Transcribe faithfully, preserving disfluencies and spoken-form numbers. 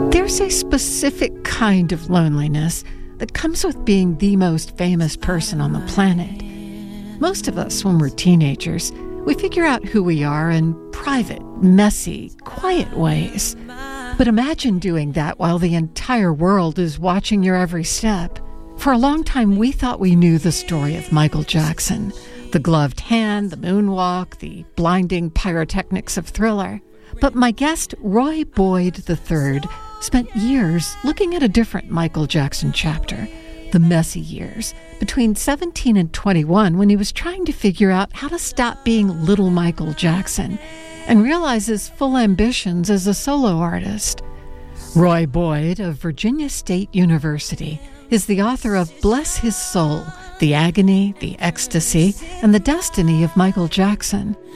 There's a specific kind of loneliness that comes with being the most famous person on the planet. Most of us, when we're teenagers, we figure out who we are in private, messy, quiet ways. But imagine doing that while the entire world is watching your every step. For a long time, we thought we knew the story of Michael Jackson. The gloved hand, the moonwalk, the blinding pyrotechnics of Thriller. But my guest, Roy Boyd the third, spent years looking at a different Michael Jackson chapter, the messy years, between seventeen and twenty-one, when he was trying to figure out how to stop being little Michael Jackson and realize his full ambitions as a solo artist. Roy Boyd of Virginia State University is the author of Bless His Soul, The Agony, the Ecstasy, and the Destiny of Michael Jackson.